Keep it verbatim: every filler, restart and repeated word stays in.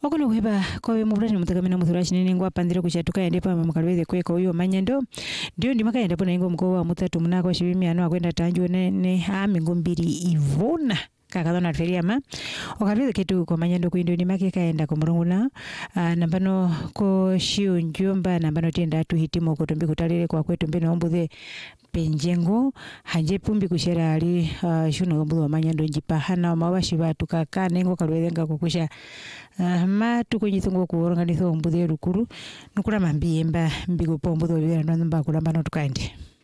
Okono weba kowe mubulani mutakamena muthurashi nini ngwa pandire kuchatuka ende pa mukalweze kweko uyo manyando ndio ndimaka enda pona ingo mkowa mutatu munako shibimi ano akwenda tanjwe ne, ne amingo mbiri ivona kakadona feriama okalweze ketu kwa manyando kuindo ndimake kaenda kumurunguna uh, nambano ko shio njomba nambano tienda tuhitimo kutombi kutalile kwa kwetu mbino ombuthe penjengo hanje pumbi kushera ali uh, shuno ombuthe wa manyando njipahana mawashi batu kakane ngo kalweze nga kukusha uh, matu kunyitungo kuoranganitho ombuthe rukuru nukula mambiemba mbigo po ombuthe wa bibera nwa mba kulamba no tukaende.